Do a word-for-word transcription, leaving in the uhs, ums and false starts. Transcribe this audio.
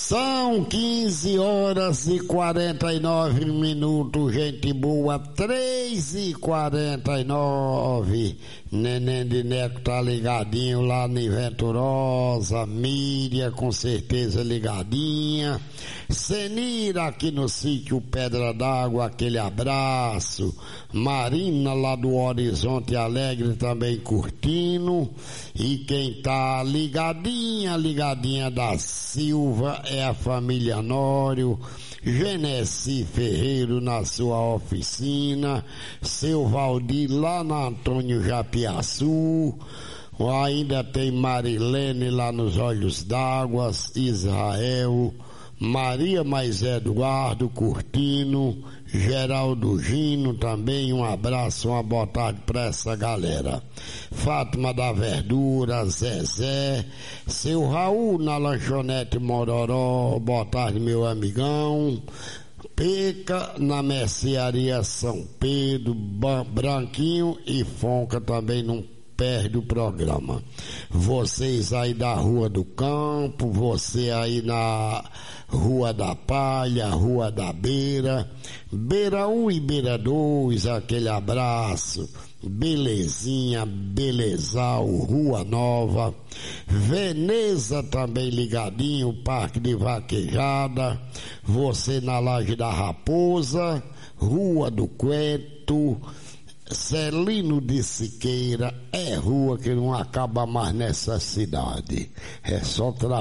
São quinze horas e quarenta e nove minutos, gente boa, três e quarenta e nove. Neném de Neco tá ligadinho lá em Venturosa, Míria com certeza ligadinha. Senira aqui no sítio Pedra d'Água, aquele abraço. Marina lá do Horizonte Alegre também curtindo. E quem tá ligadinha, ligadinha da Silva é a família Nório. Genesi Ferreiro na sua oficina, seu Valdir lá na Antônio Japiaçu, ainda tem Marilene lá nos Olhos d'Água, Israel, Maria Mais Eduardo Curtino, Geraldo Gino também, um abraço, uma boa tarde pra essa galera. Fátima da Verdura, Zezé, seu Raul na lanchonete Mororó, boa tarde meu amigão. Peca na mercearia São Pedro, Branquinho e Fonca também não perde o programa. Vocês aí da Rua do Campo, você aí na Rua da Palha, Rua da Beira, Beira um e Beira dois, aquele abraço. Belezinha, Belezal, Rua Nova, Veneza também ligadinho, Parque de Vaquejada, você na Laje da Raposa, Rua do Cueto, Celino de Siqueira, é rua que não acaba mais nessa cidade, é só trabalho.